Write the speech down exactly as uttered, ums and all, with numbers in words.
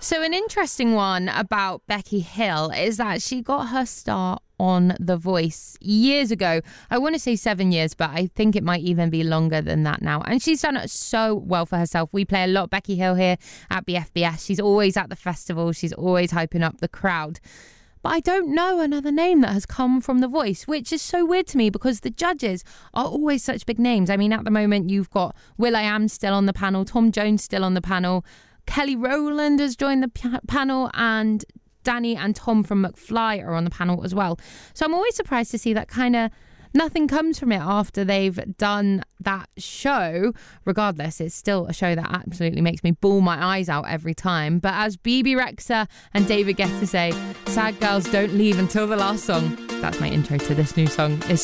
So an interesting one about Becky Hill is that she got her start on The Voice years ago. I want to say seven years, but I think it might even be longer than that now. And she's done it so well for herself. We play a lot of Becky Hill here at B F B S. She's always at the festival. She's always hyping up the crowd. But I don't know another name that has come from The Voice, which is so weird to me because the judges are always such big names. I mean, at the moment, you've got will.i.am still on the panel, Tom Jones still on the panel, Kelly Rowland has joined the p- panel, and Danny and Tom from McFly are on the panel as well. So I'm always surprised to see that kind of nothing comes from it after they've done that show. Regardless, it's still a show that absolutely makes me bawl my eyes out every time. But as Bebe Rexha and David Guetta say, sad girls don't leave until the last song. That's my intro to this new song. It's